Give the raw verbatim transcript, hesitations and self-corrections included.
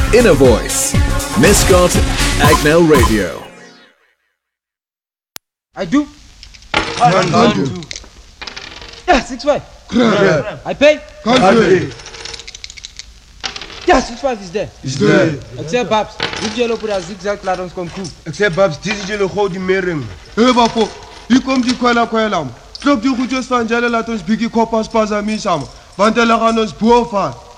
Inner Voice. Mascot Agnel Radio. I do. Can't Can't do. do. Yeah, six five. Crap. I pay. Can't pay. Yeah, six five is there. Is there. Except Babs. Dit jullie op dat zigzag laat ons komen koe. Except Babs, dit is jullie grote mering. Hé bafo, hier komt die kwela kwela. Slop die goedjes van jullie laat ons biggie koppers pas aan mij samen. Want hulle gaan ons boven.